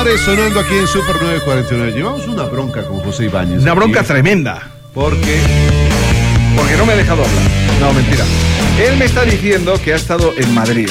Suárez sonando aquí en Super 949. Llevamos una bronca con José Ibáñez. Una bronca tremenda. Porque no me ha dejado hablar. No, mentira. Él me está diciendo que ha estado en Madrid.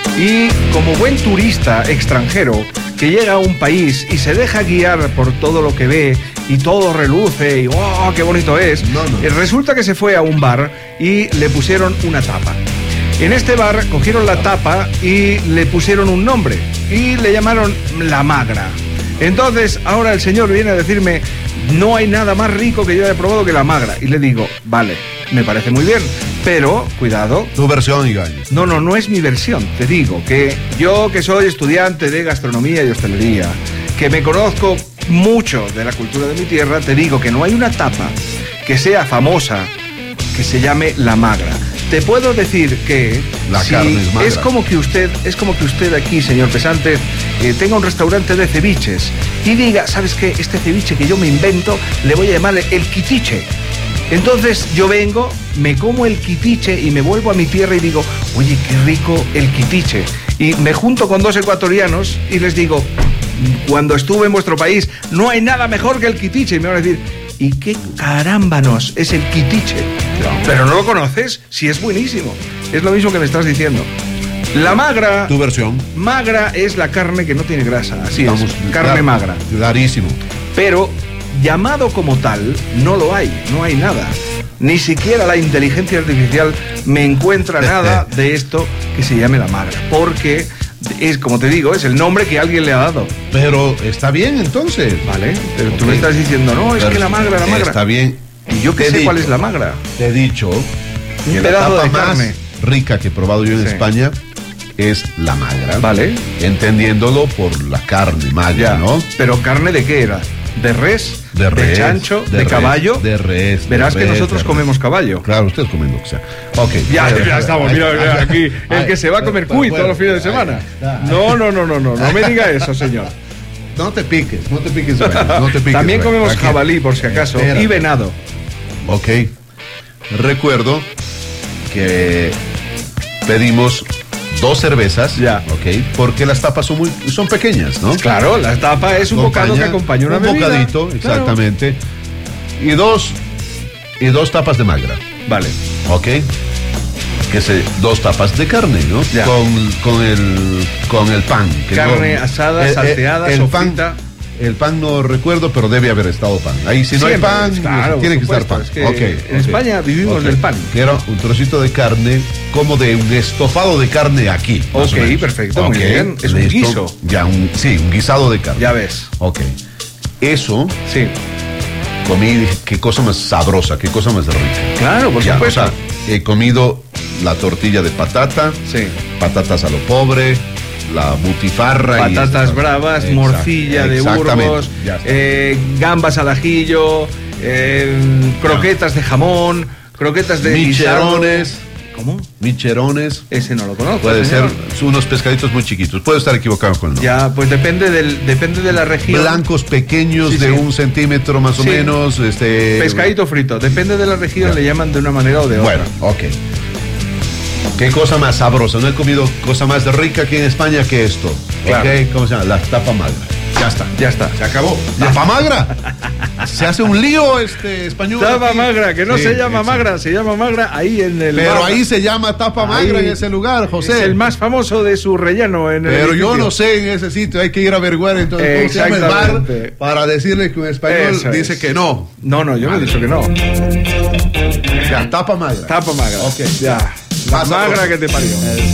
Y como buen turista extranjero que llega a un país y se deja guiar por todo lo que ve y todo reluce y ¡oh, qué bonito es! Resulta que se fue a un bar y le pusieron una tapa. En este bar cogieron la tapa y le pusieron un nombre y le llamaron La Magra. Entonces ahora el señor viene a decirme: no hay nada más rico que yo haya probado que La Magra. Y le digo: vale, me parece muy bien, pero cuidado. Tu versión, Ibáñez. No es mi versión. Te digo que yo, que soy estudiante de gastronomía y hostelería, que me conozco mucho de la cultura de mi tierra, te digo que no hay una tapa que sea famosa que se llame La Magra. Te puedo decir que la carne es magra. Es como que usted aquí, señor Pesante, tenga un restaurante de ceviches y diga: ¿sabes qué? Este ceviche que yo me invento le voy a llamar el quitiche. Entonces yo vengo, me como el quitiche y me vuelvo a mi tierra y digo: oye, qué rico el quitiche. Y me junto con dos ecuatorianos y les digo: cuando estuve en vuestro país no hay nada mejor que el quitiche. Y me van a decir: ¿y qué carámbanos es el quitiche? No. Pero no lo conoces, si es buenísimo. Es lo mismo que me estás diciendo. La magra. Tu versión. Magra es la carne que no tiene grasa. Así es. Carne magra. Clarísimo. Pero llamado como tal, no lo hay. No hay nada. Ni siquiera la inteligencia artificial me encuentra nada de esto que se llame La Magra. Porque es, como te digo, es el nombre que alguien le ha dado. Pero está bien, entonces. Vale, pero tú me estás diciendo: no, es que La Magra. Está bien. Y yo que sé cuál es La Magra. Te he dicho que la tapa más rica que he probado yo en España es La Magra. Vale. Entendiéndolo por la carne magra, ¿no? Pero ¿carne de qué era? ¿De res? ¿De chancho? ¿De caballo? De res. Verás que nosotros comemos caballo. Claro, ustedes comen lo que sea. Ok. Ya estamos, mira, aquí. El que se va a comer cuy todos los fines de semana. No me diga eso, señor. No te piques. También comemos jabalí, por si acaso, y venado. Ok. Recuerdo que pedimos 2 cervezas, ok, porque las tapas son pequeñas, ¿no? Claro, la tapa es un bocado que acompaña una bebida. Un bocadito, exactamente. Claro. Y dos tapas de magra. Vale. Ok. Que es 2 tapas de carne, ¿no? Ya. Con el pan. Carne asada, salteada, sofrita. El pan no recuerdo, pero debe haber estado pan. Ahí si siempre, no hay pan, claro, tiene que estar pan. Es que en España vivimos del pan. Quiero un trocito de carne, como de un estofado de carne aquí. Ok, perfecto, muy bien. Es un guiso. Ya, un guisado de carne. Ya ves. Ok. Eso. Sí. Comí y dije: qué cosa más sabrosa, qué cosa más rica. Claro, por supuesto. O sea, he comido la tortilla de patata, patatas a lo pobre, la butifarra, patatas bravas, morcilla de Burgos, gambas al ajillo, croquetas de jamón, croquetas de micherones. ¿Cómo? Micherones. Ese no lo conozco. Puede ser unos pescaditos muy chiquitos. Puedo estar equivocado con el nombre. Ya, pues depende de la región. Blancos pequeños de 1 centímetro más o menos. Pescadito frito. Depende de la región, le llaman de una manera o de otra. Bueno, ok. Qué cosa más sabrosa. No he comido cosa más rica aquí en España que esto. Claro. Ok, ¿cómo se llama? La tapa magra. Ya está. Se acabó. ¿Tapa magra? Se hace un lío español. Tapa aquí. Magra, que no se llama Magra, se llama Magra ahí en el. Pero bar. ahí se llama Tapa Magra en ese lugar, José. Es el más famoso de su relleno en el. Pero yo no sé en ese sitio, hay que ir a averiguar entonces cómo se llama el bar para decirle que en español dice que no. No, yo no he dicho que no. Ya, Tapa Magra. Tapa Magra. Ok. Ya. La magra que te parió.